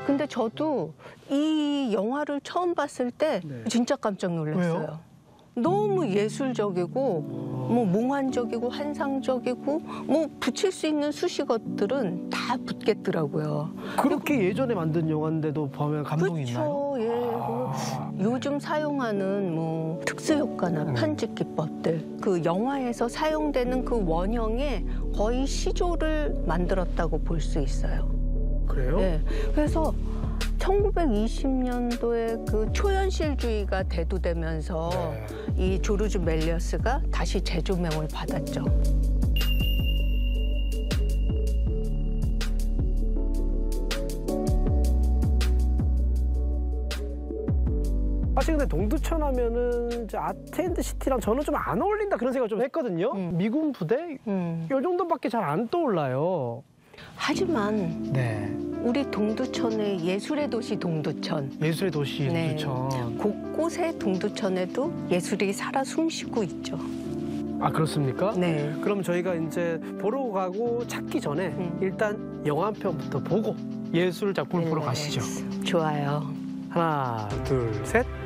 근데 저도 이 영화를 처음 봤을 때 네. 진짜 깜짝 놀랐어요. 왜요? 너무 예술적이고 뭐 몽환적이고 환상적이고 뭐 붙일 수 있는 수식어들은 다 붙겠더라고요. 그렇게 예전에 만든 영화인데도 보면 감동이 있나요? 그렇죠. 예. 요즘 사용하는 뭐 특수 효과나 편집 기법들, 그 영화에서 사용되는 그 원형의 거의 시조를 만들었다고 볼 수 있어요. 그래요? 네. 그래서 1920년도에 그 초현실주의가 대두되면서 네. 이 조르주 멜리어스가 다시 재조명을 받았죠. 사실 근데 동두천 하면은 이제 아트앤드시티랑 저는 좀 안 어울린다 그런 생각을 좀 했거든요. 미군 부대? 이 정도밖에 잘 안 떠올라요. 하지만 네. 우리 동두천의 예술의 도시 동두천. 예술의 도시 네. 동두천. 곳곳의 동두천에도 예술이 살아 숨쉬고 있죠. 아 그렇습니까? 네. 그럼 저희가 이제 보러 가고 찾기 전에 일단 영화 한 편부터 보고 예술 작품을 보러 가시죠. 좋아요. 하나, 둘, 셋.